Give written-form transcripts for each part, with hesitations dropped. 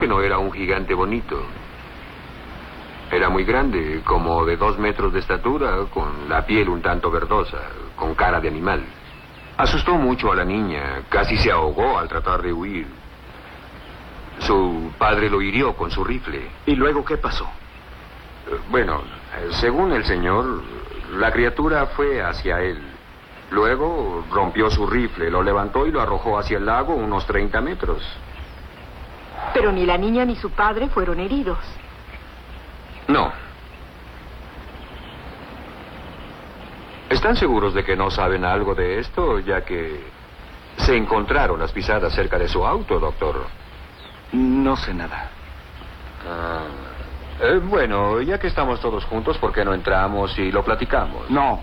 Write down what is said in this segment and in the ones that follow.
que no era un gigante bonito. Era muy grande, como de 2 metros de estatura, con la piel un tanto verdosa, con cara de animal. Asustó mucho a la niña, casi se ahogó al tratar de huir. Su padre lo hirió con su rifle. ¿Y luego qué pasó? Bueno, según el señor, la criatura fue hacia él. Luego rompió su rifle, lo levantó y lo arrojó hacia el lago unos 30 metros. Pero ni la niña ni su padre fueron heridos. No. ¿Están seguros de que no saben algo de esto, ya que se encontraron las pisadas cerca de su auto, doctor? No sé nada. Bueno, ya que estamos todos juntos, ¿por qué no entramos y lo platicamos? No.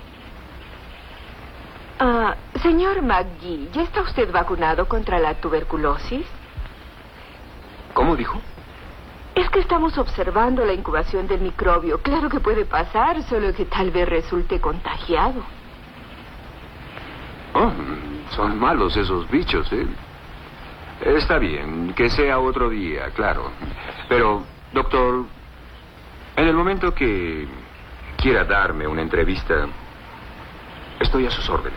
Señor McGee, ¿ya está usted vacunado contra la tuberculosis? ¿Cómo dijo? Es que estamos observando la incubación del microbio. Claro que puede pasar, solo que tal vez resulte contagiado. Oh, son malos esos bichos, ¿eh? Está bien, que sea otro día, claro. Pero, doctor, en el momento que quiera darme una entrevista, estoy a sus órdenes.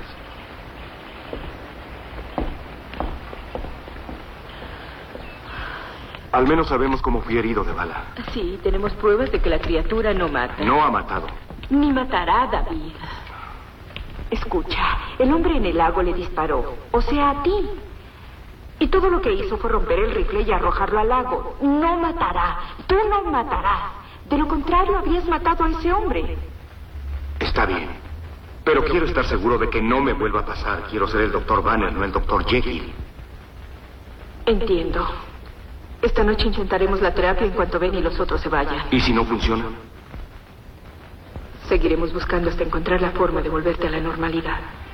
Al menos sabemos cómo fui herido de bala. Sí, tenemos pruebas de que la criatura no mata. No ha matado. Ni matará, David. Escucha, el hombre en el lago le disparó, o sea, a ti. Y todo lo que hizo fue romper el rifle y arrojarlo al lago. No matará. Tú no matarás. De lo contrario, habrías matado a ese hombre. Está bien. Pero quiero estar seguro de que no me vuelva a pasar. Quiero ser el Dr. Banner, no el Dr. Jekyll. Entiendo. Esta noche intentaremos la terapia en cuanto Ben y los otros se vayan. ¿Y si no funciona? Seguiremos buscando hasta encontrar la forma de volverte a la normalidad.